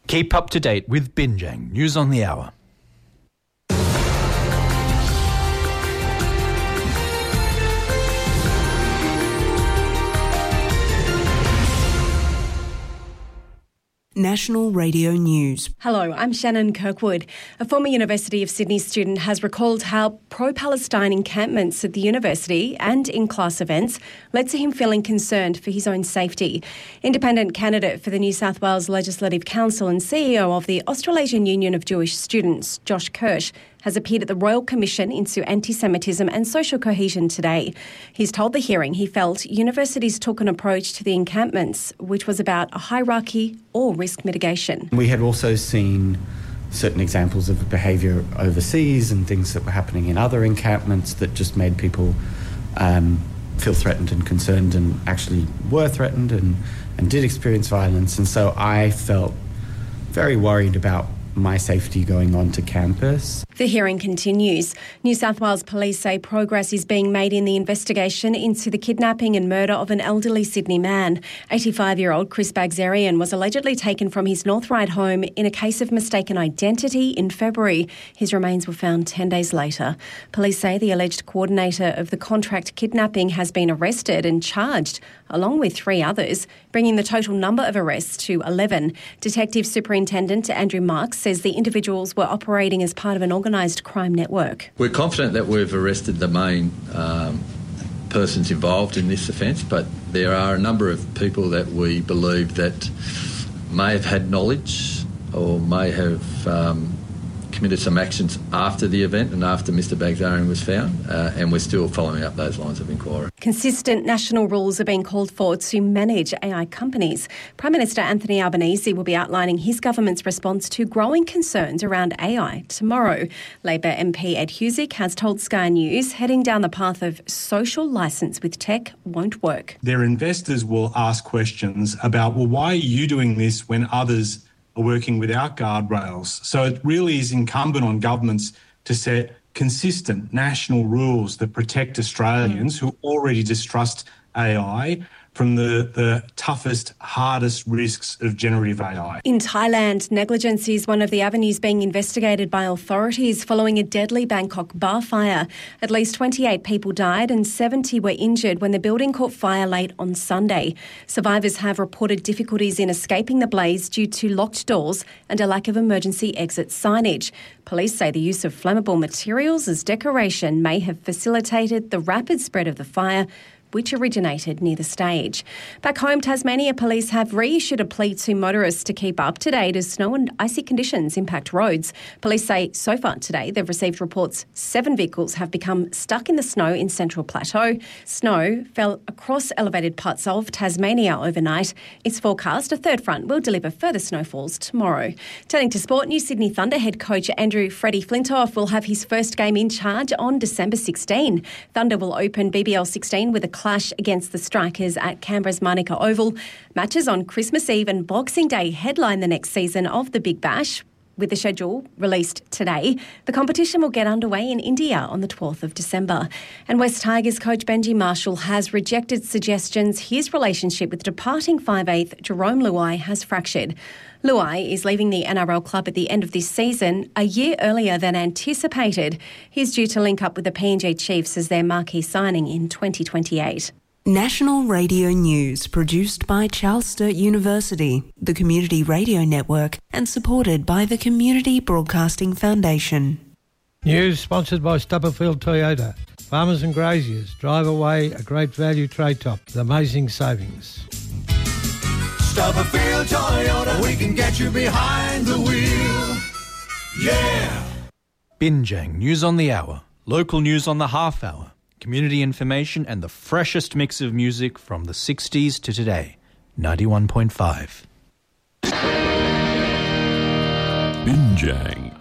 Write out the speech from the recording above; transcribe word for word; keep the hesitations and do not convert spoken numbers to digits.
Keep up to date with Binjang News on the Hour. National Radio News. Hello, I'm Shannon Kirkwood. A former University of Sydney student has recalled how pro-Palestine encampments at the university and in class events led to him feeling concerned for his own safety. Independent candidate for the New South Wales Legislative Council and C E O of the Australasian Union of Jewish Students, Josh Kirsch, has appeared at the Royal Commission into Anti-Semitism and Social Cohesion today. He's told the hearing he felt universities took an approach to the encampments which was about a hierarchy or risk mitigation. We had also seen certain examples of behaviour overseas and things that were happening in other encampments that just made people um, feel threatened and concerned and actually were threatened and, and did experience violence. And so I felt very worried about my safety going on to campus. The hearing continues. New South Wales Police say progress is being made in the investigation into the kidnapping and murder of an elderly Sydney man. eighty-five-year-old Chris Bagzerian was allegedly taken from his North Ryde home in a case of mistaken identity in February. His remains were found ten days later. Police say the alleged coordinator of the contract kidnapping has been arrested and charged, along with three others, bringing the total number of arrests to eleven. Detective Superintendent Andrew Marks says the individuals were operating as part of an organised crime network. We're confident that we've arrested the main um, persons involved in this offence, but there are a number of people that we believe that may have had knowledge or may have um, committed some actions after the event and after Mr Bagzerian was found, uh, and we're still following up those lines of inquiry. Consistent national rules are being called for to manage A I companies. Prime Minister Anthony Albanese will be outlining his government's response to growing concerns around A I tomorrow. Labor M P Ed Husic has told Sky News heading down the path of social licence with tech won't work. Their investors will ask questions about, well, why are you doing this when others are working without guardrails? So it really is incumbent on governments to set consistent national rules that protect Australians who already distrust A I from the, the toughest, hardest risks of generative A I. In Thailand, negligence is one of the avenues being investigated by authorities following a deadly Bangkok bar fire. At least twenty-eight people died and seventy were injured when the building caught fire late on Sunday. Survivors have reported difficulties in escaping the blaze due to locked doors and a lack of emergency exit signage. Police say the use of flammable materials as decoration may have facilitated the rapid spread of the fire, which originated near the stage. Back home, Tasmania police have reissued a plea to motorists to keep up to date as snow and icy conditions impact roads. Police say so far today they've received reports seven vehicles have become stuck in the snow in Central Plateau. Snow fell across elevated parts of Tasmania overnight. It's forecast a third front will deliver further snowfalls tomorrow. Turning to sport, New Sydney Thunder head coach Andrew Freddie Flintoff will have his first game in charge on December sixteenth. Thunder will open B B L sixteen with a clash against the Strikers at Canberra's Manuka Oval. Matches on Christmas Eve and Boxing Day headline the next season of the Big Bash. With the schedule released today, the competition will get underway in India on the twelfth of December. And West Tigers coach Benji Marshall has rejected suggestions his relationship with departing five eighth Jerome Luai has fractured. Luai is leaving the N R L club at the end of this season, a year earlier than anticipated. He's due to link up with the P N G Chiefs as their marquee signing in twenty twenty-eight. National Radio News, produced by Charles Sturt University, the Community Radio Network, and supported by the Community Broadcasting Foundation. News sponsored by Stubberfield Toyota. Farmers and graziers, drive away a great value trade top with amazing savings. Stubberfield Toyota, we can get you behind the wheel. Yeah! Binjang News on the Hour, local news on the half hour, community information and the freshest mix of music from the sixties to today. ninety-one point five. Binjang.